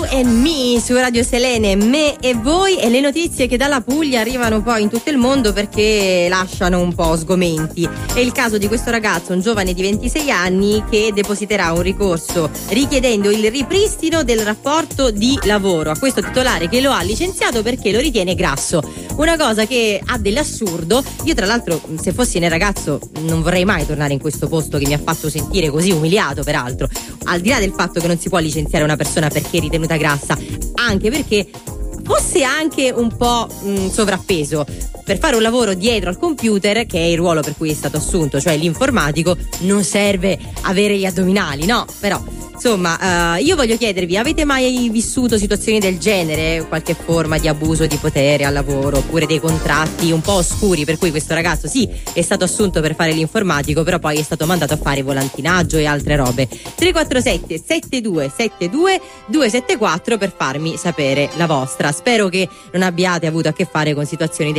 and Me su Radio Selene, me e voi, e le notizie che dalla Puglia arrivano poi in tutto il mondo perché lasciano un po' sgomenti. È il caso di questo ragazzo, un giovane di 26 anni, che depositerà un ricorso richiedendo il ripristino del rapporto di lavoro a questo titolare che lo ha licenziato perché lo ritiene grasso. Una cosa che ha dell'assurdo. Io tra l'altro, se fossi nel ragazzo, non vorrei mai tornare in questo posto che mi ha fatto sentire così umiliato, peraltro, al di là del fatto che non si può licenziare una persona perché è ritenuta grassa, anche perché fosse anche un po' sovrappeso per fare un lavoro dietro al computer, che è il ruolo per cui è stato assunto, cioè l'informatico, non serve avere gli addominali, no? Però insomma, io voglio chiedervi, avete mai vissuto situazioni del genere? Qualche forma di abuso di potere al lavoro, oppure dei contratti un po' oscuri per cui questo ragazzo sì, è stato assunto per fare l'informatico, però poi è stato mandato a fare volantinaggio e altre robe. 347 7272 274 per farmi sapere la vostra. Spero che non abbiate avuto a che fare con situazioni del